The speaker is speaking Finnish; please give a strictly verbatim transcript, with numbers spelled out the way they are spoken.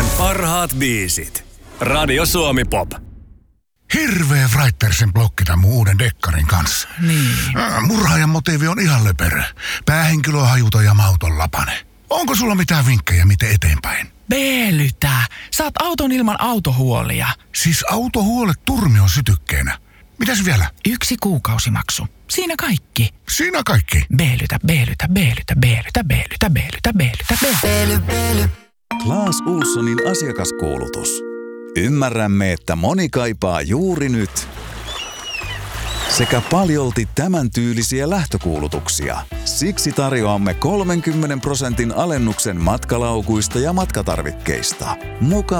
Suomen parhaat biisit. Radio Suomi Pop. Hirveä Writersen blokkita mun uuden dekkarin kanssa. Niin. Äh, Murhaajan motiivi on ihan löperö. Päähenkilö on hajuton ja mauton lapane. Onko sulla mitään vinkkejä, miten eteenpäin? Beelytä. Saat auton ilman autohuolia. Siis autohuolet turmion sytykkeenä. Mitäs vielä? Yksi kuukausimaksu. Siinä kaikki. Siinä kaikki. Beelytä, beelytä, beelytä, beelytä, beelytä, beelytä, beelytä, beelytä. Claes Ohlsonin asiakaskuulutus. Ymmärrämme, että moni kaipaa juuri nyt sekä paljolti tämän tyylisiä lähtökuulutuksia. Siksi tarjoamme kolmenkymmenen prosentin alennuksen matkalaukuista ja matkatarvikkeista. Muka